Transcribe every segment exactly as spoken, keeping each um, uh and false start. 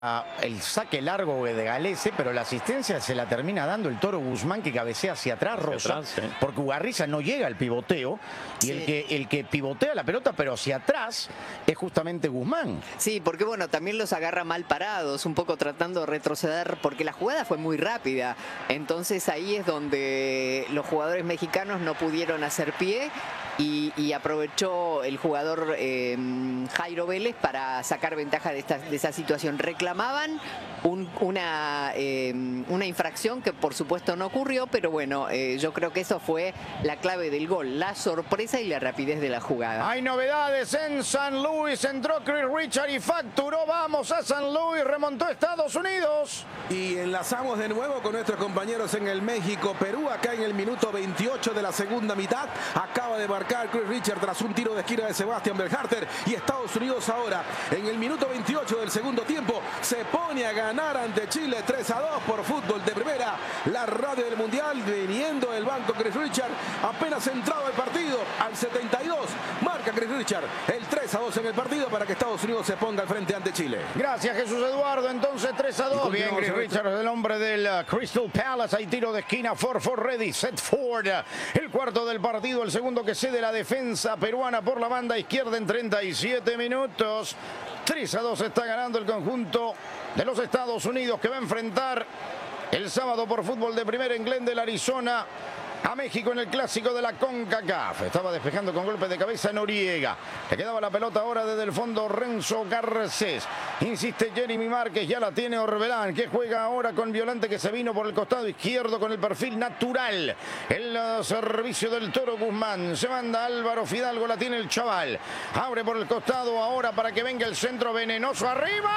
el saque largo de Galese, pero la asistencia se la termina dando el Toro Guzmán, que cabecea hacia atrás, hacia Rosa, atrás, ¿eh? Porque Ugarriza no llega al pivoteo, y sí. el, que, el que pivotea la pelota, pero hacia atrás, es justamente Guzmán. Sí, porque bueno, también los agarra mal parados, un poco tratando de retroceder, porque la jugada fue muy rápida. Entonces ahí es donde los jugadores mexicanos no pudieron hacer pie, y, y aprovechó el jugador eh, Jairo Vélez para sacar ventaja de, esta, de esa situación. Reclamaban un, una, eh, una infracción que por supuesto no ocurrió, pero bueno, eh, yo creo que eso fue la clave del gol, la sorpresa y la rapidez de la jugada. Hay novedades en San Luis, entró Chris Richard y facturó, vamos a San Luis, remontó Estados Unidos. Y enlazamos de nuevo con nuestros compañeros en el México-Perú, acá en el minuto veintiocho de la segunda mitad. Acaba de marcar Chris Richard tras un tiro de esquina de Sebastián Berharter, y Estados Unidos ahora, en el minuto veintiocho del segundo tiempo, se pone a ganar ante Chile tres a dos por Fútbol de Primera, la radio del Mundial, viniendo del banco Chris Richard, apenas entrado al partido, al setenta y dos, marca Chris Richard el tres a dos en el partido para que Estados Unidos se ponga al frente ante Chile. Gracias, Jesús Eduardo, entonces tres a dos. Bien, Chris Richard es el hombre del uh, Crystal Palace, hay tiro de esquina, Ford, Ford ready, set Ford, el cuarto del partido, el segundo que cede la defensa peruana por la banda izquierda en treinta y siete minutos. tres a dos está ganando el conjunto de los Estados Unidos, que va a enfrentar el sábado por Fútbol de Primera en Glendale, Arizona, a México en el clásico de la CONCACAF. Estaba despejando con golpe de cabeza Noriega. Le quedaba la pelota ahora desde el fondo Renzo Garcés. Insiste Jeremy Márquez, ya la tiene Orbelán, que juega ahora con Violante, que se vino por el costado izquierdo con el perfil natural. El uh, servicio del Toro Guzmán. Se manda Álvaro Fidalgo, la tiene el chaval. Abre por el costado ahora para que venga el centro venenoso. ¡Arriba!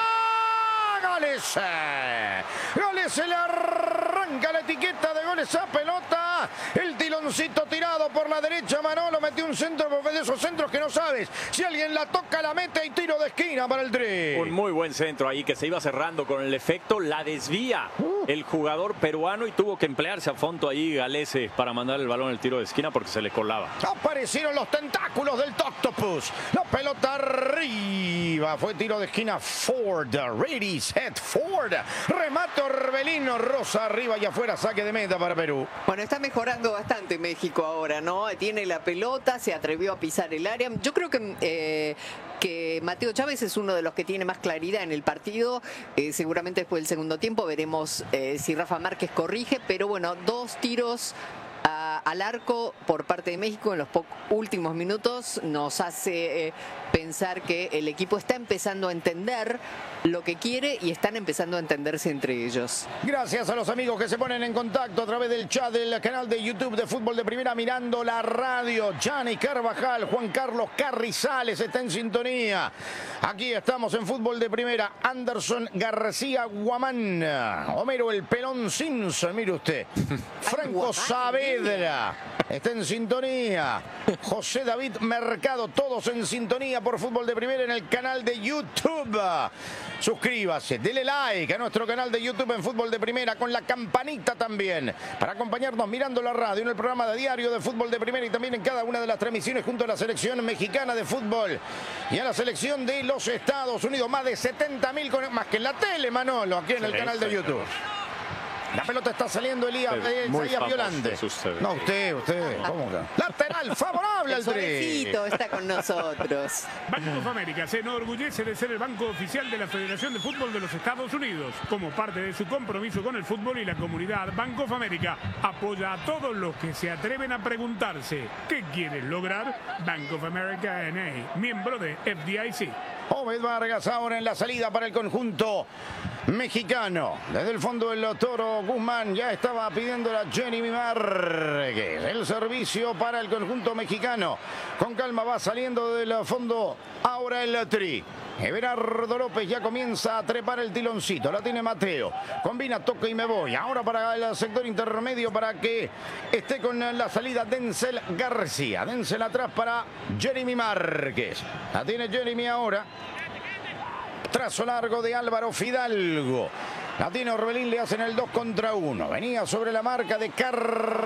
Gales. Gales se le arranca la etiqueta de goles a pelota. El tiloncito tirado por la derecha. Manolo metió un centro de esos centros que no sabes. Si alguien la toca, la mete, y tiro de esquina para el Tri. Un muy buen centro ahí que se iba cerrando con el efecto. La desvía uh. el jugador peruano y tuvo que emplearse a fondo ahí Galese para mandar el balón al tiro de esquina porque se le colaba. Aparecieron los tentáculos del Octopus. La pelota arriba. Fue tiro de esquina Ford. Ready, set, Ford. Remate Orbelino, Rosa arriba y afuera, saque de meta para Perú. Bueno, está mejorando bastante México ahora, ¿no? Tiene la pelota, se atrevió a pisar el área. Yo creo que, eh, que Mateo Chávez es uno de los que tiene más claridad en el partido. Eh, seguramente después del segundo tiempo veremos eh, si Rafa Márquez corrige, pero bueno, dos tiros a, al arco por parte de México en los últimos minutos nos hace eh, pensar que el equipo está empezando a entender lo que quiere y están empezando a entenderse entre ellos. Gracias a los amigos que se ponen en contacto a través del chat del canal de YouTube de Fútbol de Primera, mirando la radio. Gianni Carvajal, Juan Carlos Carrizales está en sintonía. Aquí estamos en Fútbol de Primera. Anderson García Guamán, Homero el Pelón Simpson, mire usted. Franco Saavedra está en sintonía. José David Mercado, todos en sintonía por Fútbol de Primera en el canal de YouTube. Suscríbase, dele like a nuestro canal de YouTube en Fútbol de Primera, con la campanita también, para acompañarnos mirando la radio en el programa de diario de Fútbol de Primera y también en cada una de las transmisiones junto a la selección mexicana de fútbol y a la selección de los Estados Unidos. Más de setenta mil, más que en la tele, Manolo, aquí en el canal de YouTube. La pelota está saliendo Elías, eh, Elías Violante. Usted. No, usted, usted. ¿Cómo que? Lateral favorable al Tri. Está con nosotros. Banco of America se enorgullece de ser el banco oficial de la Federación de Fútbol de los Estados Unidos. Como parte de su compromiso con el fútbol y la comunidad, Banco of America apoya a todos los que se atreven a preguntarse ¿qué quieren lograr? Bank of America N A, miembro de F D I C. Obed Vargas ahora en la salida para el conjunto mexicano. Desde el fondo el Toro Guzmán ya estaba pidiendo a Jeremy Márquez. El servicio para el conjunto mexicano. Con calma va saliendo del fondo ahora el Tri. Everardo López ya comienza a trepar el tiloncito. La tiene Mateo. Combina, toco y me voy. Ahora para el sector intermedio para que esté con la salida Denzel García. Denzel atrás para Jeremy Márquez. La tiene Jeremy ahora. Trazo largo de Álvaro Fidalgo. La tiene Orbelín, le hacen el dos contra uno. Venía sobre la marca de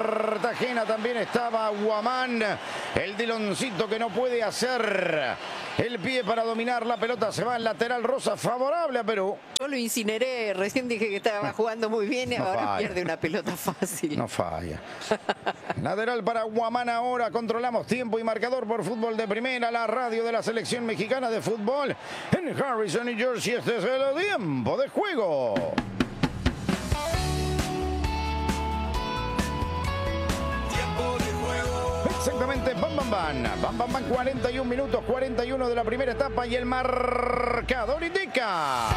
Cartagena. También estaba Guamán. El tiloncito que no puede hacer el pie para dominar la pelota. Se va al lateral, Rosa, favorable a Perú. Yo lo incineré, recién dije que estaba jugando muy bien y No ahora falla. pierde una pelota fácil. No falla. Lateral para Guamán ahora. Controlamos tiempo y marcador por Fútbol de Primera, la radio de la selección mexicana de fútbol en Harrison, New Jersey. Este es el tiempo de juego. Exactamente, bam, bam, bam. Bam, bam, bam, cuarenta y un minutos, cuarenta y uno de la primera etapa y el marcador indica.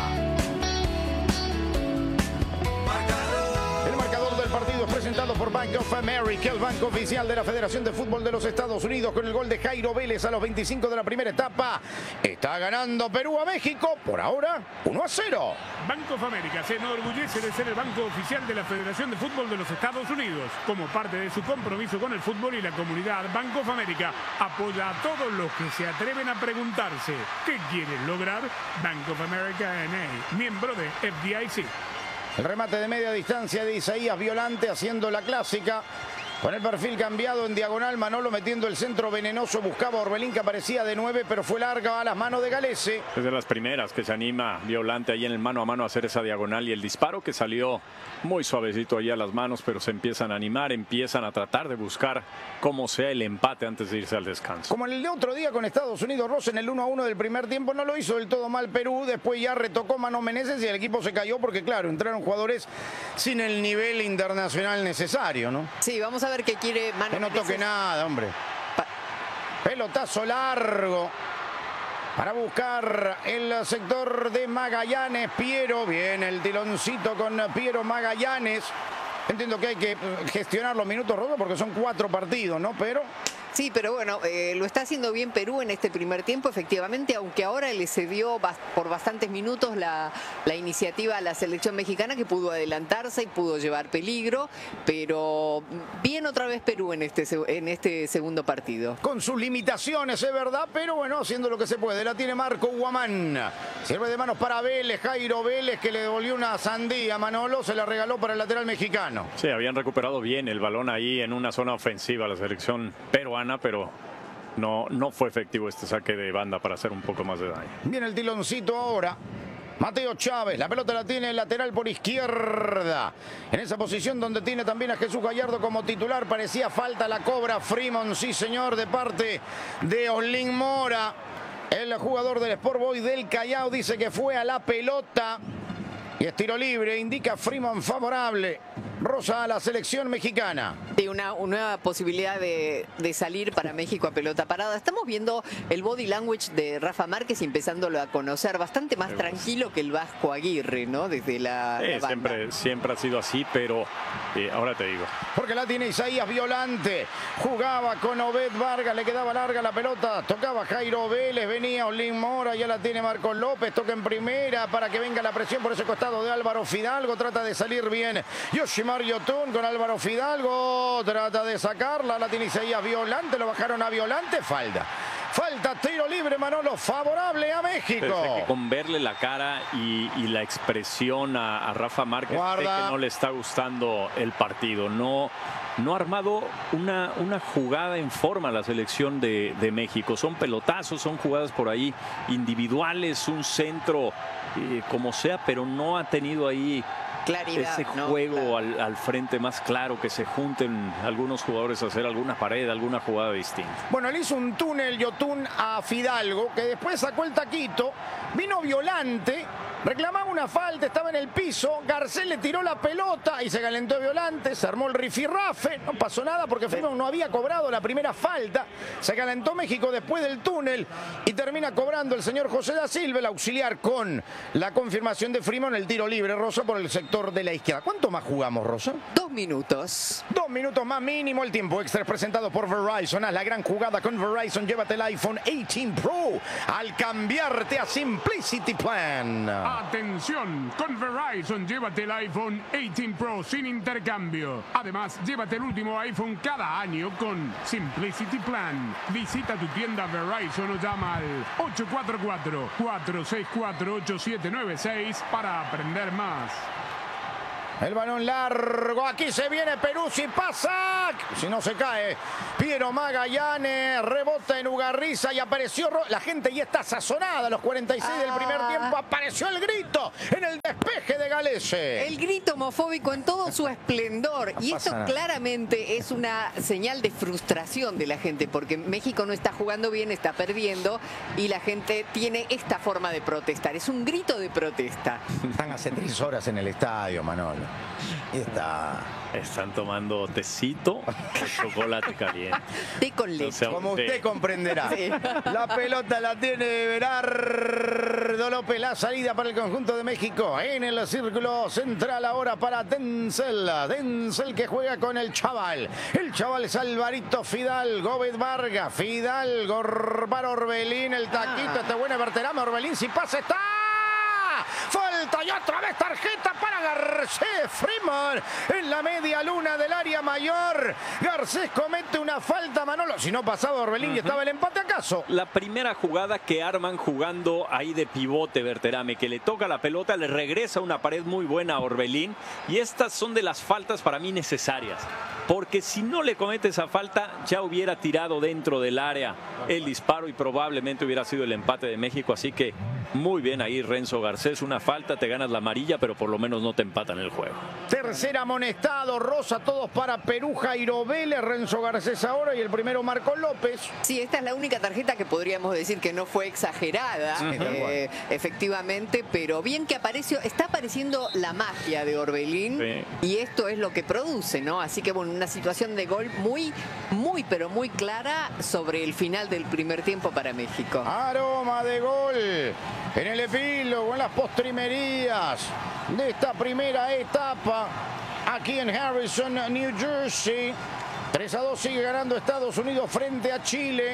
El marcador del partido es presentado por Bank of America, el banco oficial de la Federación de Fútbol de los Estados Unidos, con el gol de Jairo Vélez a los veinticinco de la primera etapa. Está ganando Perú a México, por ahora uno a cero. Banco of America se enorgullece de ser el banco oficial de la Federación de Fútbol de los Estados Unidos. Como parte de su compromiso con el fútbol y la comunidad, Banco of America apoya a todos los que se atreven a preguntarse ¿qué quieren lograr? Bank of America N A, miembro de F D I C. El remate de media distancia de Isaías Violante haciendo la clásica. Con el perfil cambiado en diagonal, Manolo metiendo el centro venenoso, buscaba a Orbelín que aparecía de nueve, pero fue larga a las manos de Galese. Es de las primeras que se anima Violante ahí en el mano a mano a hacer esa diagonal y el disparo que salió muy suavecito ahí a las manos, pero se empiezan a animar, empiezan a tratar de buscar como sea el empate antes de irse al descanso. Como en el de otro día con Estados Unidos, Rosa en el uno a uno del primer tiempo no lo hizo del todo mal Perú, después ya retocó Mano Meneses y el equipo se cayó porque claro, entraron jugadores sin el nivel internacional necesario, ¿no? Sí, vamos a ver qué quiere Mano Que no toque Meneses. nada, hombre. Pelotazo largo para buscar el sector de Magallanes. Piero, bien el tiloncito con Piero Magallanes. Entiendo que hay que gestionar los minutos, Rosa, porque son cuatro partidos, ¿no? Pero... Sí, pero bueno, eh, lo está haciendo bien Perú en este primer tiempo, efectivamente, aunque ahora le cedió bas por bastantes minutos la, la iniciativa a la selección mexicana, que pudo adelantarse y pudo llevar peligro, pero bien otra vez Perú en este, en este segundo partido. Con sus limitaciones, es verdad, pero bueno, haciendo lo que se puede. La tiene Marco Guamán. Sirve de manos para Vélez, Jairo Vélez, que le devolvió una sandía a Manolo, se la regaló para el lateral mexicano. Sí, habían recuperado bien el balón ahí en una zona ofensiva la selección peruana, pero no, no fue efectivo este saque de banda para hacer un poco más de daño. Viene el tiloncito ahora. Mateo Chávez, la pelota la tiene el lateral por izquierda. En esa posición donde tiene también a Jesús Gallardo como titular. Parecía falta, la cobra Freeman, sí señor, de parte de Olin Mora. El jugador del Sport Boy del Callao dice que fue a la pelota. Y es tiro libre, indica Freeman favorable. Rosa a la selección mexicana. Sí, una, una posibilidad de, de salir para México a pelota parada. Estamos viendo el body language de Rafa Márquez y empezándolo a conocer. Bastante más tranquilo que el Vasco Aguirre, ¿no? Desde la, Sí, la banda. siempre, siempre ha sido así, pero eh, ahora te digo. Porque la tiene Isaías Violante. Jugaba con Obed Vargas, le quedaba larga la pelota. Tocaba Jairo Vélez, venía Olin Mora, ya la tiene Marcos López. Toca en primera para que venga la presión por ese costado de Álvaro Fidalgo. Trata de salir bien Yoshimar Yotun con Álvaro Fidalgo. Trata de sacarla, la tiene Isaías Violante. Lo bajaron a Violante. Falta. Falta, tiro libre, Manolo, favorable a México. Desde que con verle la cara y, y la expresión a, a Rafa Márquez, sé que no le está gustando el partido. No, no ha armado una, una jugada en forma a la selección de, de México. Son pelotazos, son jugadas por ahí individuales, un centro, eh, como sea, pero no ha tenido ahí claridad, ese ¿no? juego Claro. al, al frente más claro, que se junten algunos jugadores a hacer alguna pared, alguna jugada distinta. Bueno, él hizo un túnel Yotun a Fidalgo, que después sacó el taquito, vino Violante, reclamaba una falta, estaba en el piso, Garcés le tiró la pelota y se calentó Violante, se armó el rifirrafe, no pasó nada porque Freeman no había cobrado la primera falta, se calentó México después del túnel y termina cobrando el señor José da Silva, el auxiliar, con la confirmación de Freeman, el tiro libre, Rosa, por el sector de la izquierda. ¿Cuánto más jugamos, Rosa? Dos minutos. Dos minutos más mínimo, el tiempo extra es presentado por Verizon. Haz la gran jugada con Verizon, llévate el iPhone dieciocho Pro al cambiarte a Simplicity Plan. Atención, con Verizon llévate el iPhone dieciocho Pro sin intercambio. Además, llévate el último iPhone cada año con Simplicity Plan. Visita tu tienda Verizon o llama al ocho cuatro cuatro, cuatro seis cuatro, ocho siete nueve seis para aprender más. El balón largo, aquí se viene Peruzzi, pasa, si no se cae, Piero Magallanes, rebota en Ugarriza y apareció, la gente ya está sazonada, a los cuarenta y seis ah. del primer tiempo apareció el grito en el despeje de Galese. El grito homofóbico en todo su esplendor, no y esto nada. Claramente es una señal de frustración de la gente, porque México no está jugando bien, está perdiendo, y la gente tiene esta forma de protestar, es un grito de protesta. Están hace tres horas en el estadio, Manolo. Y está... Están tomando tecito con chocolate caliente. Té con leche. O sea, como usted té. comprenderá. Sí. La pelota la tiene Berardo López. La salida para el conjunto de México. En el círculo central ahora para Denzel. Denzel que juega con el chaval. El chaval es Alvarito Fidalgo. Gómez Vargas. Fidalgo para Orbelín. El taquito. Ah. Este buena Berterame. Orbelín si pasa está. Falta y otra vez tarjeta para Garcés Freeman en la media luna del área mayor. Garcés comete una falta, Manolo. Si no pasaba Orbelín uh-huh. y estaba el empate, ¿acaso? La primera jugada que arman jugando ahí de pivote Berterame, que le toca la pelota, le regresa una pared muy buena a Orbelín. Y estas son de las faltas para mí necesarias. Porque si no le comete esa falta, ya hubiera tirado dentro del área el disparo y probablemente hubiera sido el empate de México. Así que muy bien ahí Renzo Garcés. Una falta, te ganas la amarilla, pero por lo menos no te empatan el juego. Tercer amonestado, rosa, todos para Perú, Jairo Vélez, Renzo Garcés ahora y el primero Marco López. Sí, esta es la única tarjeta que podríamos decir que no fue exagerada, sí, eh, efectivamente, pero bien que apareció, está apareciendo la magia de Orbelín sí. y esto es lo que produce, ¿no? Así que bueno, una situación de gol muy, muy, pero muy clara sobre el final del primer tiempo para México. Aroma de gol en el epílogo, en las postrimerías de esta primera etapa aquí en Harrison, New Jersey. tres a dos sigue ganando Estados Unidos frente a Chile.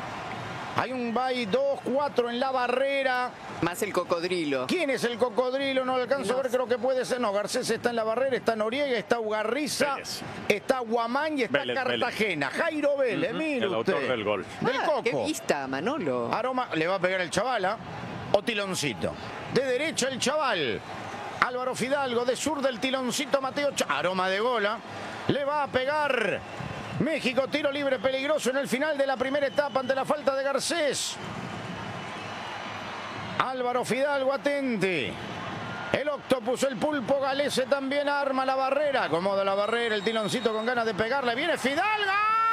Hay un bye dos cuatro en la barrera. Más el cocodrilo. ¿Quién es el cocodrilo? No alcanzo no. a ver, creo que puede ser. No, Garcés está en la barrera, está Noriega, está Ugarriza, Vélez. está Guamán y está Vélez, Cartagena. Vélez. Jairo Vélez, uh-huh. mire el usted. autor del gol. Del ah, Coco. Qué vista, Manolo. Aroma, le va a pegar el chavala. O tiloncito. De derecha el chaval. Álvaro Fidalgo, de sur del tiloncito Mateo Ch Aroma de gola. Le va a pegar. México, tiro libre peligroso en el final de la primera etapa ante la falta de Garcés. Álvaro Fidalgo, atente. El octopus, el pulpo Galese también arma la barrera. Acomoda la barrera, el tiloncito con ganas de pegarle. Viene Fidalgo.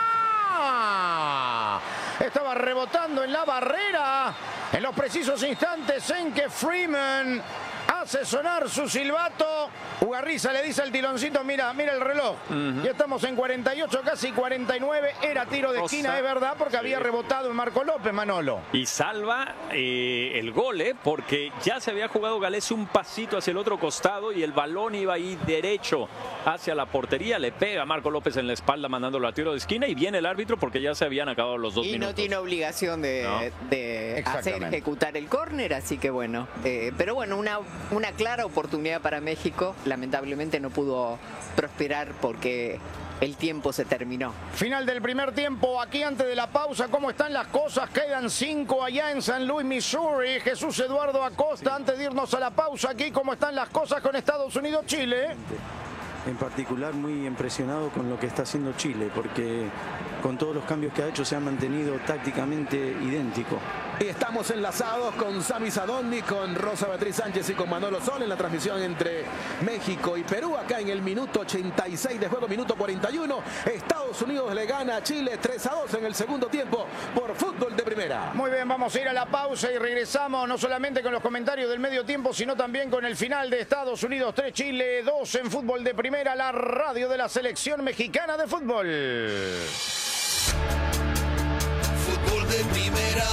Estaba rebotando en la barrera. En los precisos instantes en que Freeman hace sonar su silbato, Ugarriza le dice al tiloncito, mira, mira el reloj. Uh-huh. Ya estamos en cuarenta y ocho, casi cuarenta y nueve. Era tiro de esquina, Cosa, es verdad, porque sí. había rebotado en Marco López, Manolo. Y salva eh, el gol, eh, porque ya se había jugado Galese un pasito hacia el otro costado y el balón iba ahí derecho hacia la portería. Le pega a Marco López en la espalda mandándolo a tiro de esquina y viene el árbitro porque ya se habían acabado los dos y minutos. Y no tiene obligación de, ¿no? de hacer ejecutar el córner, así que bueno. Eh, pero bueno, una... Una clara oportunidad para México, lamentablemente no pudo prosperar porque el tiempo se terminó. Final del primer tiempo, aquí antes de la pausa, ¿cómo están las cosas? Quedan cinco allá en San Luis, Missouri. Jesús Eduardo Acosta, sí. antes de irnos a la pausa aquí, ¿cómo están las cosas con Estados Unidos-Chile? En particular muy impresionado con lo que está haciendo Chile, porque con todos los cambios que ha hecho se ha mantenido tácticamente idéntico. Y estamos enlazados con Sami Sadovnik, con Rosa Beatriz Sánchez y con Manolo Sol en la transmisión entre México y Perú. Acá en el minuto ochenta y seis de juego, minuto cuarenta y uno. Estados Unidos le gana a Chile tres a dos en el segundo tiempo por Fútbol de Primera. Muy bien, vamos a ir a la pausa y regresamos no solamente con los comentarios del medio tiempo, sino también con el final de Estados Unidos tres, Chile dos en Fútbol de Primera, la radio de la selección mexicana de fútbol. Fútbol de Primera.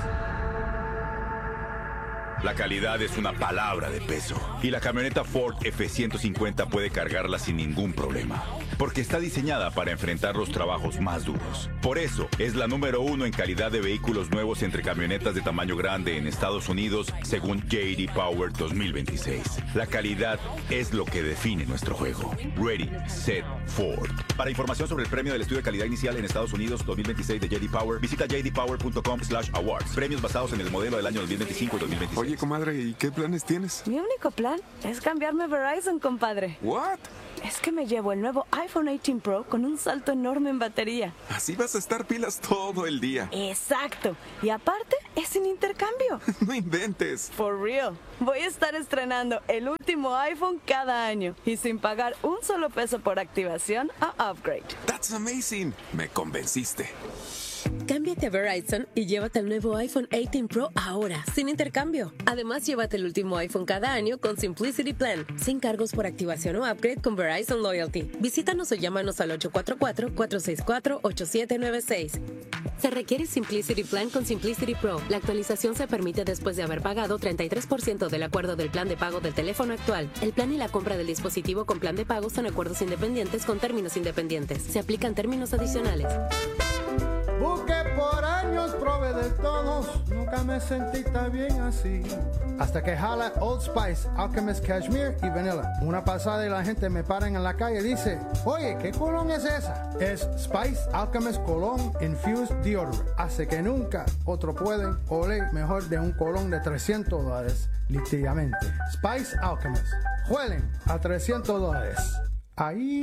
La calidad es una palabra de peso y la camioneta Ford F ciento cincuenta puede cargarla sin ningún problema, porque está diseñada para enfrentar los trabajos más duros. Por eso es la número uno en calidad de vehículos nuevos entre camionetas de tamaño grande en Estados Unidos, según J D Power dos mil veintiséis. La calidad es lo que define nuestro juego. Ready, Set, Ford. Para información sobre el premio del estudio de calidad inicial en Estados Unidos dos mil veintiséis de J D Power, visita j d power punto com slash awards. Premios basados en el modelo del año dos mil veinticinco y dos mil veintiséis. Oye, comadre, ¿y qué planes tienes? Mi único plan es cambiarme a Verizon, compadre. ¿What? Es que me llevo el nuevo iPhone dieciocho Pro con un salto enorme en batería. Así vas a estar pilas todo el día. Exacto. Y aparte, es sin intercambio. No inventes. For real. Voy a estar estrenando el último iPhone cada año y sin pagar un solo peso por activación o upgrade. That's amazing. Me convenciste. Cámbiate a Verizon y llévate el nuevo iPhone dieciocho Pro ahora, sin intercambio. Además, llévate el último iPhone cada año con Simplicity Plan, sin cargos por activación o upgrade con Verizon Loyalty. Visítanos o llámanos al ocho cuatro cuatro, cuatro seis cuatro, ocho siete nueve seis. Se requiere Simplicity Plan con Simplicity Pro. La actualización se permite después de haber pagado treinta y tres por ciento del acuerdo del plan de pago del teléfono actual. El plan y la compra del dispositivo con plan de pago son acuerdos independientes con términos independientes. Se aplican términos adicionales. Busqué por años, probé de todos, nunca me sentí tan bien así. Hasta que jala Old Spice, Alchemist Cashmere y Vanilla. Una pasada y la gente me paran en la calle y dice, oye, ¿qué colón es esa? Es Spice Alchemist Cologne Infused Deodorant. Hace que nunca otro pueden oler mejor de un colón de trescientos dólares, literalmente. Spice Alchemist. Huelen a trescientos dólares. Ahí...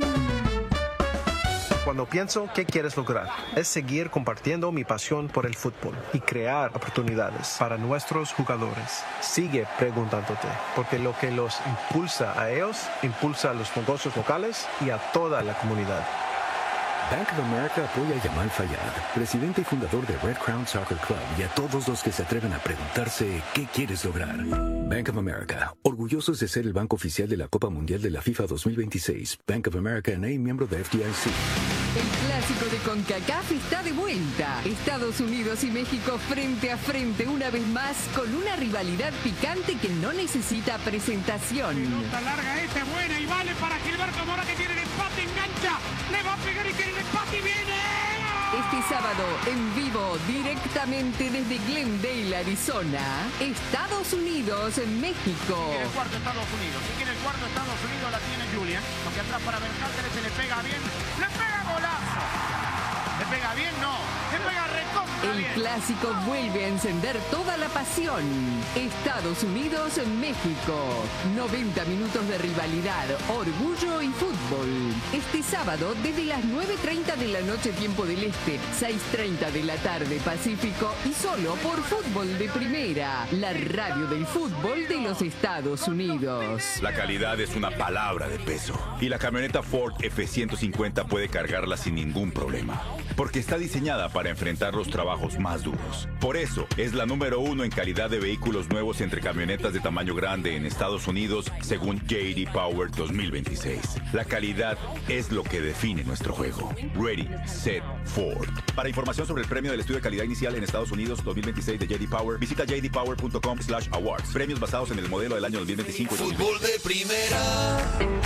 Cuando pienso qué quieres lograr, es seguir compartiendo mi pasión por el fútbol y crear oportunidades para nuestros jugadores. Sigue preguntándote, porque lo que los impulsa a ellos, impulsa a los negocios locales y a toda la comunidad. Bank of America apoya a Yamal Fayad, presidente y fundador de Red Crown Soccer Club, y a todos los que se atreven a preguntarse qué quieres lograr. Bank of America, orgullosos de ser el banco oficial de la Copa Mundial de la FIFA dos mil veintiséis. Bank of America N A, miembro de F D I C. El clásico de CONCACAF está de vuelta. Estados Unidos y México frente a frente una vez más con una rivalidad picante que no necesita presentación. Pelota larga esta, buena y vale para Gilberto Mora, que tiene el empate, engancha, le va a pegar y tiene el empate y viene. Este sábado, en vivo, directamente desde Glendale, Arizona, Estados Unidos, México. Si quiere el cuarto Estados Unidos, si quiere el cuarto Estados Unidos la tiene Julian, porque atrás para Berhalter se le pega bien, le pega golazo. Le pega bien, no, le pega recontra El bien. clásico vuelve a encender toda la pasión. Estados Unidos, México. noventa minutos de rivalidad, orgullo y fútbol. Este sábado desde las nueve treinta de la noche tiempo del Este, seis treinta de la tarde Pacífico y solo por Fútbol de Primera, la radio del fútbol de los Estados Unidos. La calidad es una palabra de peso y la camioneta Ford F ciento cincuenta puede cargarla sin ningún problema, porque está diseñada para enfrentar los trabajos más duros. Por eso es la número uno en calidad de vehículos nuevos entre camionetas de tamaño grande en Estados Unidos, según J D Power dos mil veintiséis. La calidad es lo que define nuestro juego. Ready, set, Ford. Para información sobre el premio del estudio de calidad inicial en Estados Unidos dos mil veintiséis de J D Power, visita j d power punto com slash awards. Premios basados en el modelo del año dos mil veinticinco y dos mil veinte. Fútbol de primera.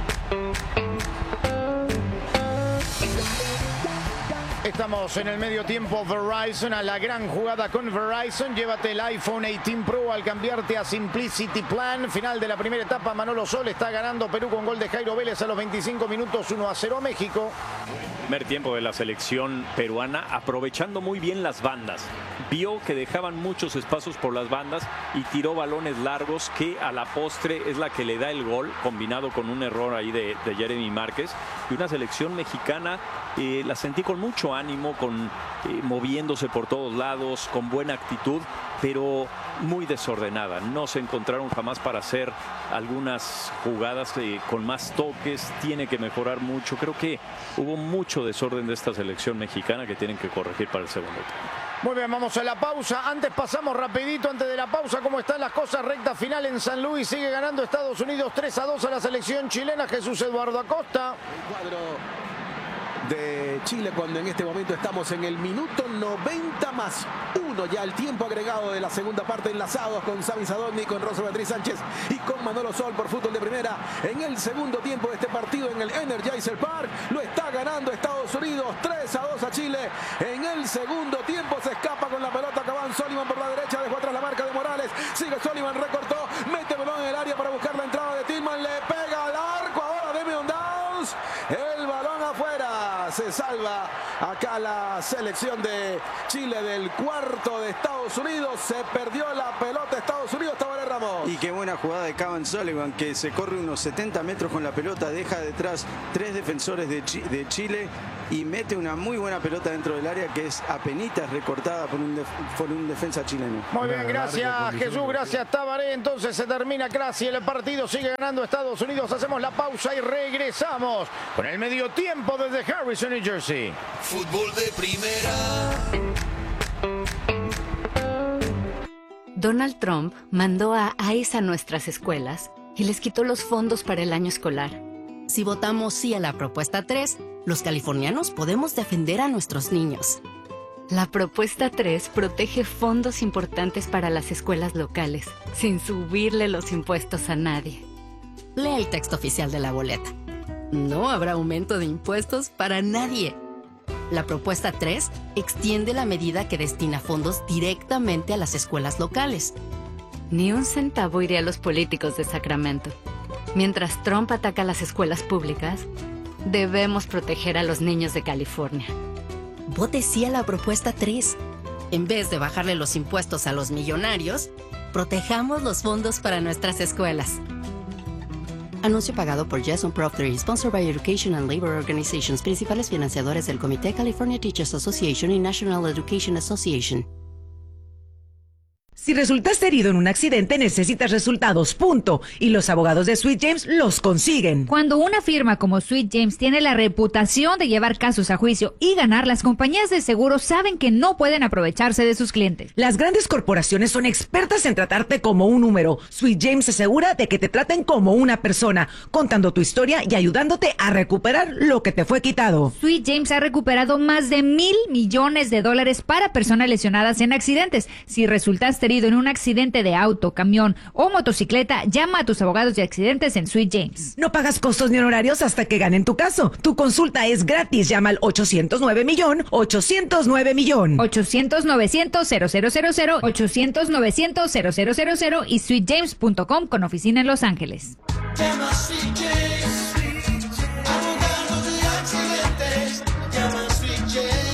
Estamos en el medio tiempo. Verizon, a la gran jugada con Verizon. Llévate el iPhone dieciocho Pro al cambiarte a Simplicity Plan. Final de la primera etapa, Manolo Sol está ganando Perú con gol de Jairo Vélez a los veinticinco minutos, uno a cero México. Primer tiempo de la selección peruana, aprovechando muy bien las bandas. Vio que dejaban muchos espacios por las bandas y tiró balones largos, que a la postre es la que le da el gol, combinado con un error ahí de, de Jeremy Márquez. Y una selección mexicana, eh, la sentí con mucho ánimo, con eh, moviéndose por todos lados, con buena actitud, pero muy desordenada. No se encontraron jamás para hacer algunas jugadas eh, con más toques. Tiene que mejorar mucho. Creo que hubo mucho desorden de esta selección mexicana que tienen que corregir para el segundo tiempo. Muy bien, vamos a la pausa. Antes pasamos rapidito, antes de la pausa, cómo están las cosas. Recta final en San Luis. Sigue ganando Estados Unidos tres a dos a la selección chilena. Jesús Eduardo Acosta. El cuadro de Chile, cuando en este momento estamos en el minuto noventa más uno, ya el tiempo agregado de la segunda parte, enlazados con Sami Sadovni, con Rosa Beatriz Sánchez y con Manolo Sol por Fútbol de Primera. En el segundo tiempo de este partido en el Energizer Park, lo está ganando Estados Unidos tres a dos a Chile. En el segundo tiempo se escapa con la pelota Cavani Soliman por la derecha, dejó atrás la marca de Morales, sigue Soliman, recortó, mete balón en el área para buscar la entrada de Tillman, le pega al arco, ahora Demian Downs, el balón afuera. Se salva acá la selección de Chile del cuarto de Estados Estados Unidos. Se perdió la pelota Estados Unidos, Tabaré Ramos. Y qué buena jugada de Cavan Sullivan, que se corre unos setenta metros con la pelota, deja detrás tres defensores de, Ch de Chile y mete una muy buena pelota dentro del área que es apenitas recortada por un, def por un defensa chileno. Muy bien, gracias Jesús, gracias Tabaré. Entonces se termina casi el partido, sigue ganando Estados Unidos. Hacemos la pausa y regresamos con el medio tiempo desde Harrison, New Jersey. Fútbol de primera. Donald Trump mandó a ICE a nuestras escuelas y les quitó los fondos para el año escolar. Si votamos sí a la propuesta tres, los californianos podemos defender a nuestros niños. La propuesta tres protege fondos importantes para las escuelas locales, sin subirle los impuestos a nadie. Lee el texto oficial de la boleta. No habrá aumento de impuestos para nadie. La propuesta tres extiende la medida que destina fondos directamente a las escuelas locales. Ni un centavo iría a los políticos de Sacramento. Mientras Trump ataca a las escuelas públicas, debemos proteger a los niños de California. Vote sí a la propuesta tres. En vez de bajarle los impuestos a los millonarios, protejamos los fondos para nuestras escuelas. Anuncio pagado por Jason Proctor y sponsored by Education and Labor Organizations, principales financiadores del Comité California Teachers Association y National Education Association. Si resultaste herido en un accidente, necesitas resultados, punto. Y los abogados de Sweet James los consiguen. Cuando una firma como Sweet James tiene la reputación de llevar casos a juicio y ganar, las compañías de seguros saben que no pueden aprovecharse de sus clientes. Las grandes corporaciones son expertas en tratarte como un número. Sweet James asegura de que te traten como una persona, contando tu historia y ayudándote a recuperar lo que te fue quitado. Sweet James ha recuperado más de mil millones de dólares para personas lesionadas en accidentes. Si resultaste herido en un accidente de auto, camión o motocicleta, llama a tus abogados de accidentes en Sweet James. No pagas costos ni honorarios hasta que ganen tu caso. Tu consulta es gratis. Llama al ochocientos nueve millón, ochocientos nueve millón. ochocientos novecientos cero cero cero cero, ochocientos novecientos cero cero cero cero y sweet james punto com con oficina en Los Ángeles. Llama a Sweet James, abogado de accidentes. Llama a Sweet James.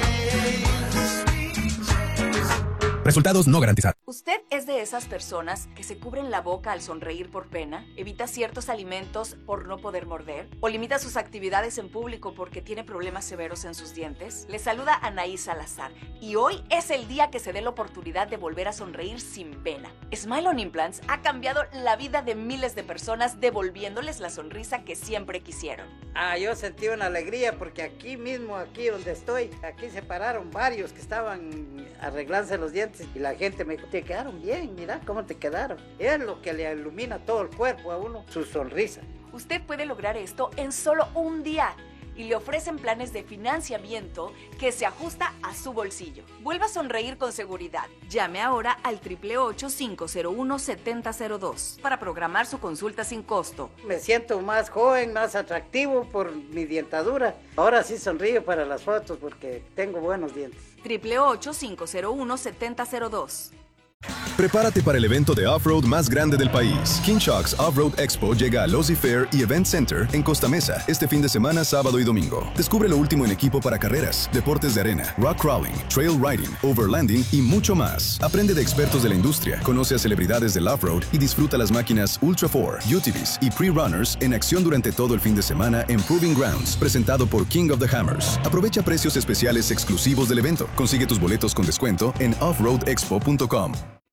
Resultados no garantizados. ¿Usted es de esas personas que se cubren la boca al sonreír por pena, evita ciertos alimentos por no poder morder, o limita sus actividades en público porque tiene problemas severos en sus dientes? Le saluda Anaí Salazar y hoy es el día que se dé la oportunidad de volver a sonreír sin pena. Smile on Implants ha cambiado la vida de miles de personas, devolviéndoles la sonrisa que siempre quisieron. Ah, yo sentí una alegría porque aquí mismo, aquí donde estoy, aquí se pararon varios que estaban arreglándose los dientes y la gente me dijo, te quedaron bien, mira cómo te quedaron. Es lo que le ilumina todo el cuerpo a uno, su sonrisa. Usted puede lograr esto en solo un día y le ofrecen planes de financiamiento que se ajusta a su bolsillo. Vuelva a sonreír con seguridad. Llame ahora al ocho ocho ocho, cinco cero uno, siete cero cero dos para programar su consulta sin costo. Me siento más joven, más atractivo por mi dentadura. Ahora sí sonrío para las fotos porque tengo buenos dientes. ocho ocho ocho, cinco cero uno, siete cero cero dos. Prepárate para el evento de off-road más grande del país. King Shark's Off-Road Expo llega a Losi Fair y Event Center en Costa Mesa este fin de semana, sábado y domingo. Descubre lo último en equipo para carreras, deportes de arena, rock crawling, trail riding, overlanding y mucho más. Aprende de expertos de la industria, conoce a celebridades del off-road y disfruta las máquinas Ultra cuatro, U T Vs y Pre-Runners en acción durante todo el fin de semana en Proving Grounds, presentado por King of the Hammers. Aprovecha precios especiales exclusivos del evento. Consigue tus boletos con descuento en off road expo punto com.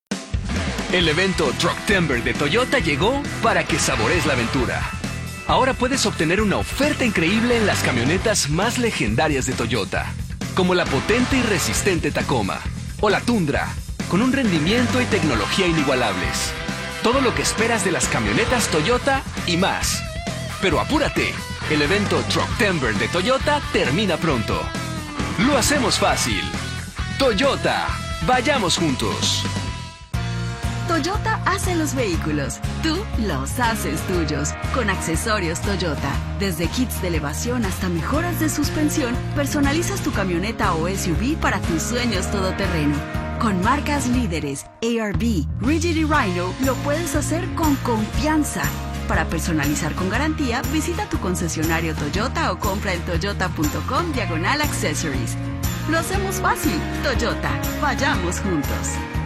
El evento Trucktember de Toyota llegó para que saborees la aventura. Ahora puedes obtener una oferta increíble en las camionetas más legendarias de Toyota, como la potente y resistente Tacoma o la Tundra, con un rendimiento y tecnología inigualables. Todo lo que esperas de las camionetas Toyota y más. Pero apúrate, el evento Trucktember de Toyota termina pronto. Lo hacemos fácil. Toyota, vayamos juntos. Toyota hace los vehículos, tú los haces tuyos, con accesorios Toyota. Desde kits de elevación hasta mejoras de suspensión, personalizas tu camioneta o S U V para tus sueños todoterreno. Con marcas líderes, A R B, Rigid y Rhino, lo puedes hacer con confianza. Para personalizar con garantía, visita tu concesionario Toyota o compra en toyota punto com diagonal accessories. Lo hacemos fácil. Toyota, vayamos juntos.